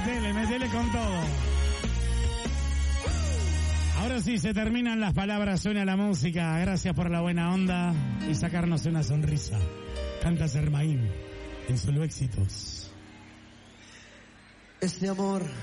Metele con todo. Ahora sí, se terminan las palabras, suena la música. Gracias por la buena onda y sacarnos una sonrisa. Canta Sermaín en Solo Éxitos. Este amor